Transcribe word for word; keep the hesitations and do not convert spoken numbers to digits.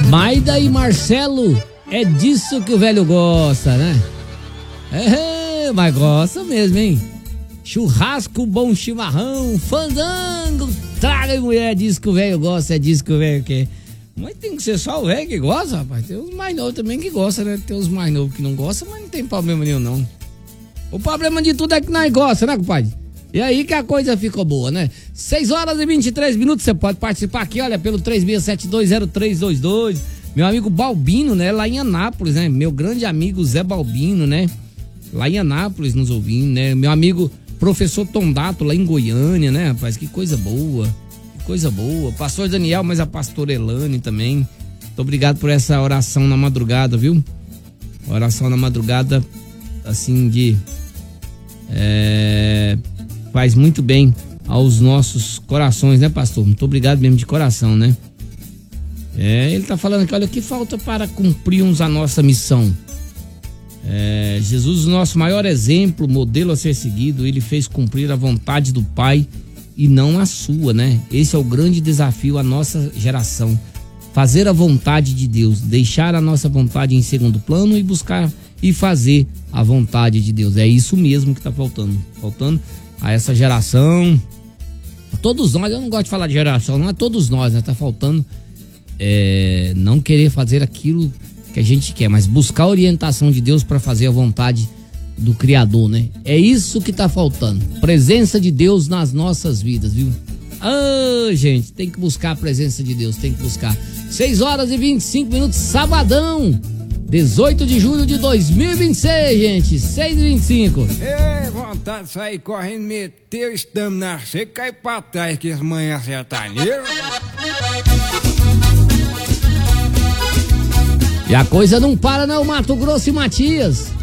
Maida e Marcelo, é disso que o velho gosta, né? É, mas gosta mesmo, hein? Churrasco, bom chimarrão, fandango, traga e mulher, é disso que o velho gosta, é disso que o velho quer. Mas tem que ser só o velho que gosta, rapaz. Tem os mais novos também que gostam, né? Tem os mais novos que não gostam, mas não tem problema nenhum, não. O problema de tudo é que nós gostamos, né, compadre? E aí que a coisa ficou boa, né? seis horas e vinte e três minutos, você pode participar aqui, olha, pelo três seis sete dois zero três dois dois. Meu amigo Balbino, né, lá em Anápolis, né? Meu grande amigo Zé Balbino, né? Lá em Anápolis nos ouvindo, né? Meu amigo Professor Tondato, lá em Goiânia, né, rapaz? Que coisa boa, que coisa boa. Pastor Daniel, mas a pastora Elane também. Muito obrigado por essa oração na madrugada, viu? Oração na madrugada, assim, de... É... faz muito bem aos nossos corações, né, pastor? Muito obrigado mesmo de coração, né? É, ele tá falando aqui, olha, o que falta para cumprirmos a nossa missão? É, Jesus, o nosso maior exemplo, modelo a ser seguido, ele fez cumprir a vontade do Pai e não a sua, né? Esse é o grande desafio à nossa geração. Fazer a vontade de Deus, deixar a nossa vontade em segundo plano e buscar e fazer a vontade de Deus. É isso mesmo que tá faltando. Faltando a essa geração, a todos nós, eu não gosto de falar de geração, não é todos nós, né? Tá faltando é, não querer fazer aquilo que a gente quer, mas buscar a orientação de Deus para fazer a vontade do Criador, né? É isso que tá faltando, presença de Deus nas nossas vidas, viu? Ah, gente, tem que buscar a presença de Deus, tem que buscar. seis horas e vinte e cinco minutos, sabadão, dezoito de julho de dois mil e vinte e seis, gente, seis e vinte e cinco. É, vontade de sair correndo, meter o estamina, você cai pra trás que as manhãs sertaneiras. E a coisa não para não, Mato Grosso e Matias.